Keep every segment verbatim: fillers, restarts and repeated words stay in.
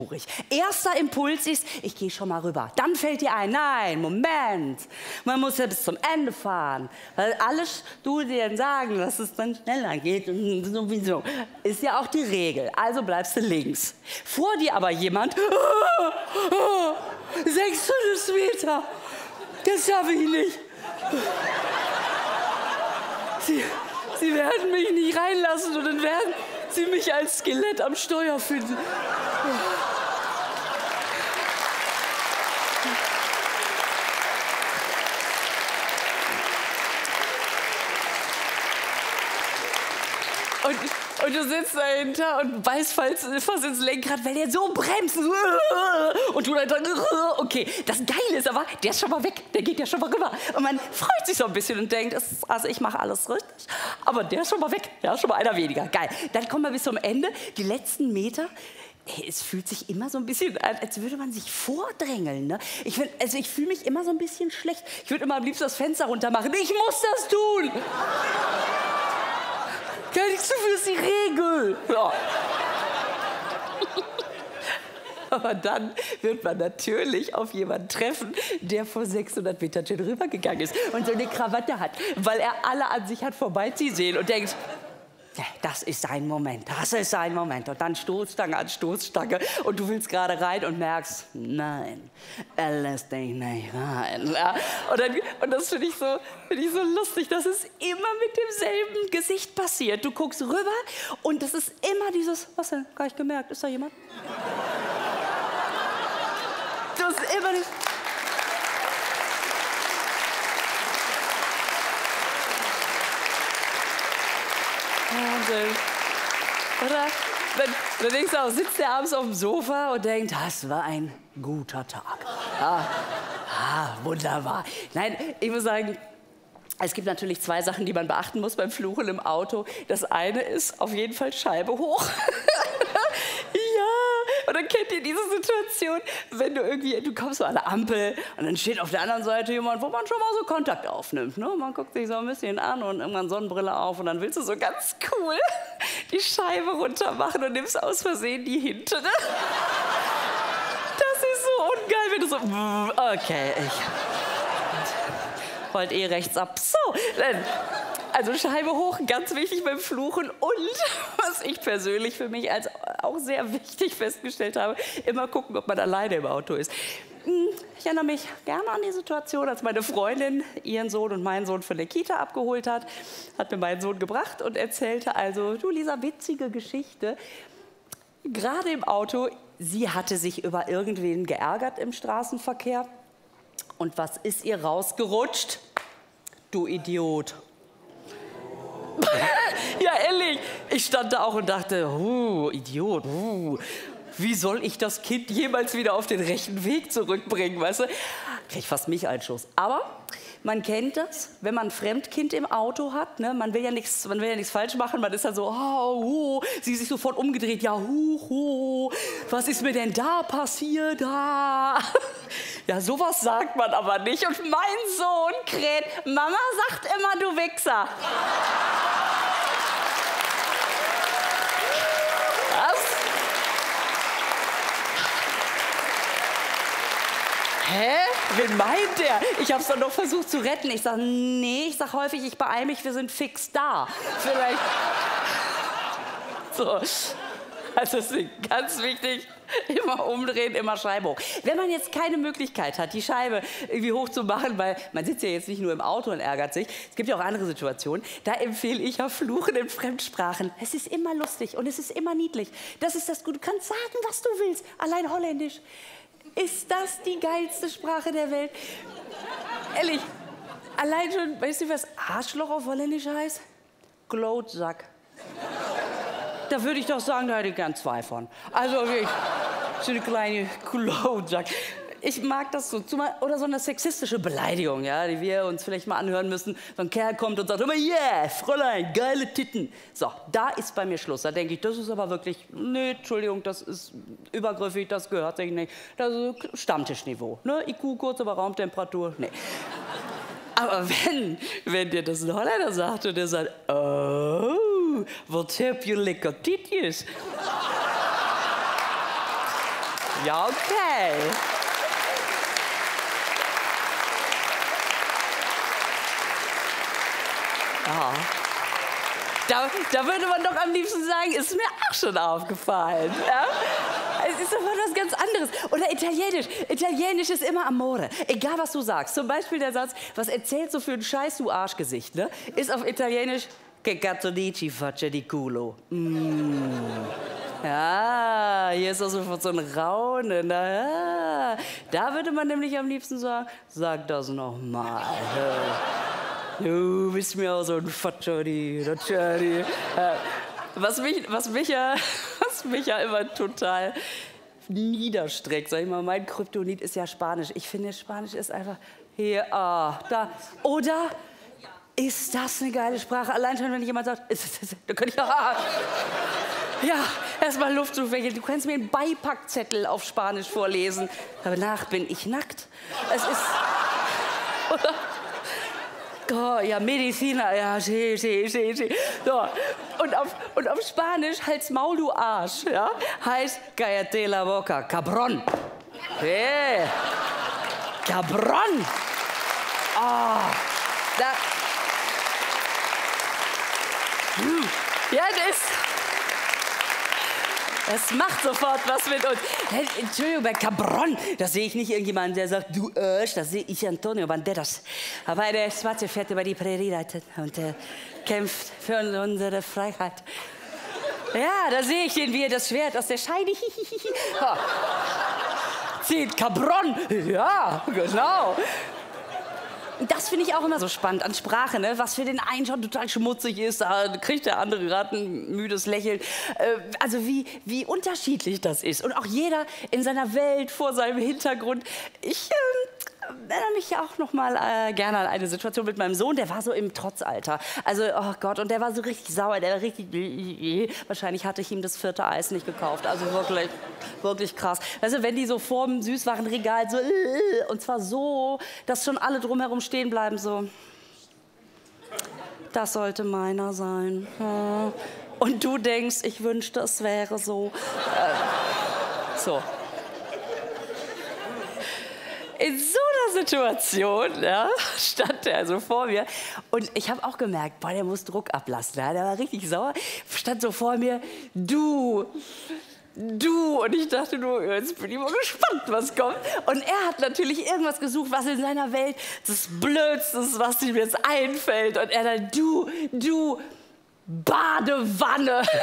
Erster Impuls ist, ich gehe schon mal rüber. Dann fällt dir ein, nein, Moment, man muss ja bis zum Ende fahren. Weil alle Studien sagen, dass es dann schneller geht und sowieso. Ist ja auch die Regel, also bleibst du links. Vor dir aber jemand, oh, oh, sechshundert Meter, das schaffe ich nicht. Sie, Sie werden mich nicht reinlassen und dann werden Sie mich als Skelett am Steuer finden. Und, und du sitzt dahinter und beißt fast ins Lenkrad, weil der so bremst. Und du dann, okay, das Geile ist aber, der ist schon mal weg, der geht ja schon mal rüber. Und man freut sich so ein bisschen und denkt, also ich mache alles richtig, aber der ist schon mal weg, ja, schon mal einer weniger. Geil. Dann kommen wir bis zum Ende, die letzten Meter. Es fühlt sich immer so ein bisschen an, als würde man sich vordrängeln. Ne? Ich, find, also ich fühle mich immer so ein bisschen schlecht. Ich würde immer am liebsten das Fenster runter machen. Ich muss das tun! Gar nichts dafür, ist die Regel. Ja. Aber dann wird man natürlich auf jemanden treffen, der vor sechshundert Metern schon rübergegangen ist und so eine Krawatte hat, weil er alle an sich hat vorbeiziehen sehen und denkt, das ist sein Moment, das ist sein Moment. Und dann Stoßstange an Stoßstange und du willst gerade rein und merkst, nein, er lässt dich nicht rein. Ja? Und, dann, und das finde ich, so, find ich so lustig, dass es immer mit demselben Gesicht passiert. Du guckst rüber und das ist immer dieses, was denn, gar nicht gemerkt, ist da jemand? Du hast immer nicht... Wahnsinn. Oder? Dann, dann denkst du auch, sitzt der abends auf dem Sofa und denkt, das war ein guter Tag. Ah, ah, wunderbar. Nein, ich muss sagen, es gibt natürlich zwei Sachen, die man beachten muss beim Fluchen im Auto. Das eine ist auf jeden Fall Scheibe hoch. Ja, und dann kennt ihr diese Situation, wenn du irgendwie, du kommst so an der Ampel und dann steht auf der anderen Seite jemand, wo man schon mal so Kontakt aufnimmt. Ne? Man guckt sich so ein bisschen an und irgendwann Sonnenbrille auf und dann willst du so ganz cool die Scheibe runter machen und nimmst aus Versehen die hintere. Das ist so ungeil, wenn du so, okay, ich wollte eh rechts ab. So, dann, also Scheibe hoch, ganz wichtig beim Fluchen. Und was ich persönlich für mich als auch sehr wichtig festgestellt habe, immer gucken, ob man alleine im Auto ist. Ich erinnere mich gerne an die Situation, als meine Freundin ihren Sohn und meinen Sohn von der Kita abgeholt hat, hat mir meinen Sohn gebracht und erzählte also, du Lisa, witzige Geschichte. Gerade im Auto, sie hatte sich über irgendwen geärgert im Straßenverkehr. Und was ist ihr rausgerutscht? Du Idiot. Ja, ehrlich. Ich stand da auch und dachte, uh, Idiot, uh, wie soll ich das Kind jemals wieder auf den rechten Weg zurückbringen, weißt du? Krieg ich fast mich Einschuss. Aber man kennt das, wenn man ein Fremdkind im Auto hat, ne? Man will ja nichts, man will ja nichts falsch machen, man ist ja so, oh, oh, sie sich sofort umgedreht, ja, hu, hu, was ist mir denn da passiert? Ah. Ja, sowas sagt man aber nicht. Und mein Sohn kräht, Mama sagt immer, du Wichser. Hä? Wen meint der? Ich hab's dann noch versucht zu retten. Ich sag, nee, ich sag häufig, ich beeil mich, wir sind fix da. Vielleicht. So. Also es ist ganz wichtig, immer umdrehen, immer Scheibe hoch. Wenn man jetzt keine Möglichkeit hat, die Scheibe irgendwie hoch zu machen, weil man sitzt ja jetzt nicht nur im Auto und ärgert sich, es gibt ja auch andere Situationen, da empfehle ich ja Fluchen in Fremdsprachen. Es ist immer lustig und es ist immer niedlich. Das ist das Gute. Du kannst sagen, was du willst, allein Holländisch. Ist das die geilste Sprache der Welt? Ehrlich, allein schon, weißt du, was Arschloch auf Holländisch heißt? Klootzack. Da würde ich doch sagen, da hätte ich gern zwei von. Also wirklich, so eine kleine Klootzack. Ich mag das so. Oder so eine sexistische Beleidigung, ja, die wir uns vielleicht mal anhören müssen. So ein Kerl kommt und sagt immer, yeah, Fräulein, geile Titten. So, da ist bei mir Schluss. Da denke ich, das ist aber wirklich, nee, Entschuldigung, das ist übergriffig, das gehört sich nicht. Das ist Stammtischniveau. Ne? I Q, kurz, aber Raumtemperatur, nee. Aber wenn, wenn dir das ein Holländer sagt und der sagt, oh, wat heb je lekker titjes. Ja, okay. Ja. Da, da würde man doch am liebsten sagen, ist mir auch schon aufgefallen. Ja? Es ist aber was ganz anderes. Oder Italienisch. Italienisch ist immer Amore. Egal, was du sagst. Zum Beispiel der Satz, was erzählst du für einen Scheiß, du Arschgesicht, ne? Ist auf Italienisch, che cazzo dici, faccia di culo. Mm. Ja, hier ist auch sofort so ein Raunen. Na ja. Da würde man nämlich am liebsten sagen, sag das noch mal. Du bist mir auch so ein Fatschari, Fatschari. Was mich, was, mich ja, was mich ja immer total niederstreckt, sag ich mal, mein Kryptonit ist ja Spanisch. Ich finde, Spanisch ist einfach hier, ah, da. Oder ist das eine geile Sprache? Allein schon, wenn jemand sagt, da könnte ich auch, ah. Ja, erstmal Luft zu wechseln. Du kannst mir einen Beipackzettel auf Spanisch vorlesen. Danach bin ich nackt. Es ist, oder? Oh, ja, Mediziner, ja, sí, sí, sí, sí. So. Und, auf, und auf Spanisch, halt's Maul, du Arsch, ja, heißt cállate la boca, cabrón. Hey. Cabrón. Oh, da. Hm. Ja, das ist... Das macht sofort was mit uns. Hey, Entschuldigung, bei Cabron, da sehe ich nicht irgendjemanden, der sagt, du Arsch, da sehe ich Antonio Banderas. Aber der Schwarze fährt über die Prärie und äh, kämpft für unsere Freiheit. Ja, da sehe ich ihn, wie er das Schwert aus der Scheide zieht. Cabron, ja, genau. Das finde ich auch immer so spannend an Sprache, ne? Was für den einen schon total schmutzig ist, da kriegt der andere gerade ein müdes Lächeln. Äh, also wie, wie unterschiedlich das ist. Und auch jeder in seiner Welt, vor seinem Hintergrund. Ich äh, erinnere mich auch noch mal äh, gerne an eine Situation mit meinem Sohn, der war so im Trotzalter. Also, oh Gott, und der war so richtig sauer, der war richtig... Wahrscheinlich hatte ich ihm das vierte Eis nicht gekauft. Also wirklich, wirklich krass. Weißt du, wenn die so vorm Süßwarenregal so... Und zwar so, dass schon alle drumherum stehen bleiben, so... Das sollte meiner sein. Und du denkst, ich wünschte, es wäre so. Äh, so. In so einer Situation, ja, stand er also vor mir und ich habe auch gemerkt, boah, der muss Druck ablassen. Ja, der war richtig sauer, stand so vor mir, du, du. Und ich dachte nur, jetzt bin ich mal gespannt, was kommt. Und er hat natürlich irgendwas gesucht, was in seiner Welt das Blödste ist, was ihm jetzt einfällt. Und er dann, du, du, Badewanne.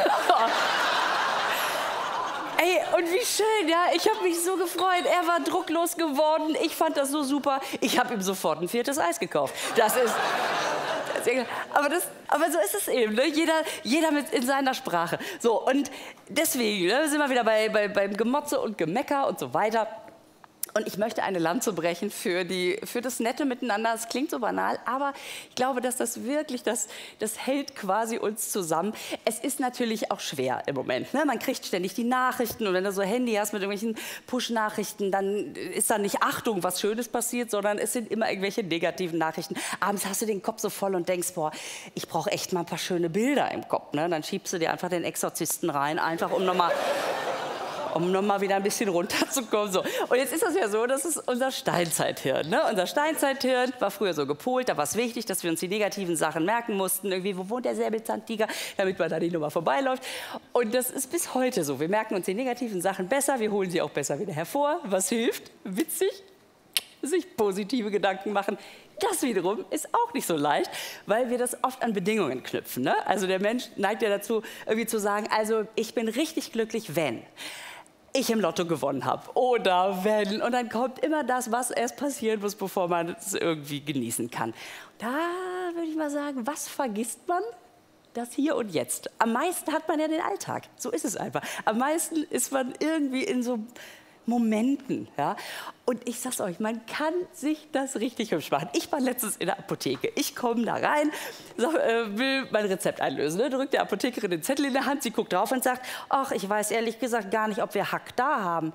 Ey, und wie schön, ja, ich habe mich so gefreut. Er war drucklos geworden, ich fand das so super. Ich habe ihm sofort ein viertes Eis gekauft. Das ist... Das ist aber, das, aber so ist es eben, ne? Jeder, jeder mit in seiner Sprache. So, und deswegen ne, sind wir wieder bei, bei, beim Gemotze und Gemecker und so weiter. Und ich möchte eine Lanze brechen für, die, für das nette Miteinander. Es klingt so banal, aber ich glaube, dass das wirklich, das, das hält quasi uns zusammen. Es ist natürlich auch schwer im Moment. Ne? Man kriegt ständig die Nachrichten und wenn du so ein Handy hast mit irgendwelchen Push-Nachrichten, dann ist da nicht Achtung, was Schönes passiert, sondern es sind immer irgendwelche negativen Nachrichten. Abends hast du den Kopf so voll und denkst, boah, ich brauche echt mal ein paar schöne Bilder im Kopf. Ne? Dann schiebst du dir einfach den Exorzisten rein, einfach um nochmal... um nochmal wieder ein bisschen runterzukommen. So. Und jetzt ist das ja so, das ist unser Steinzeithirn. Ne? Unser Steinzeithirn war früher so gepolt, da war es wichtig, dass wir uns die negativen Sachen merken mussten. Irgendwie, wo wohnt der Säbelzahntiger, damit man da die Nummer vorbeiläuft. Und das ist bis heute so. Wir merken uns die negativen Sachen besser, wir holen sie auch besser wieder hervor. Was hilft? Witzig, sich positive Gedanken machen. Das wiederum ist auch nicht so leicht, weil wir das oft an Bedingungen knüpfen. Ne? Also der Mensch neigt ja dazu, irgendwie zu sagen, also ich bin richtig glücklich, wenn ich im Lotto gewonnen habe oder wenn. Und dann kommt immer das, was erst passieren muss, bevor man es irgendwie genießen kann. Da würde ich mal sagen, was vergisst man? Das Hier und Jetzt. Am meisten hat man ja den Alltag. So ist es einfach. Am meisten ist man irgendwie in so Momenten. Ja? Und ich sag's euch, man kann sich das richtig hübsch machen. Ich war letztens in der Apotheke. Ich komme da rein, sag, äh, will mein Rezept einlösen. Ne? Drückt der Apothekerin den Zettel in der Hand, sie guckt drauf und sagt, ach, ich weiß ehrlich gesagt gar nicht, ob wir Hack da haben.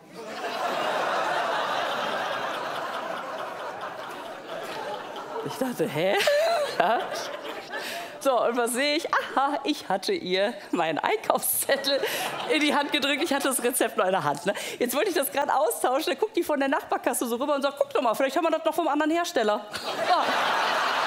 Ich dachte, hä? Ja? So, und was sehe ich? Aha, ich hatte ihr meinen Einkaufszettel in die Hand gedrückt. Ich hatte das Rezept noch in der Hand. Ne? Jetzt wollte ich das gerade austauschen. Da guckt die von der Nachbarkasse so rüber und sagt, guck doch mal, vielleicht haben wir das noch vom anderen Hersteller. Ja.